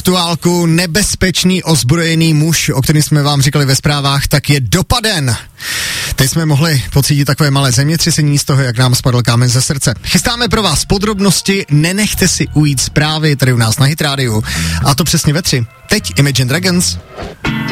aktuálku. Nebezpečný ozbrojený muž, o kterém jsme vám říkali ve zprávách, tak je dopaden. Teď jsme mohli pocítit takové malé zemětřesení z toho, jak nám spadl kámen ze srdce. Chystáme pro vás podrobnosti, nenechte si ujít zprávy tady u nás na Hit Radio. A to přesně ve 3. Teď Imagine Dragons.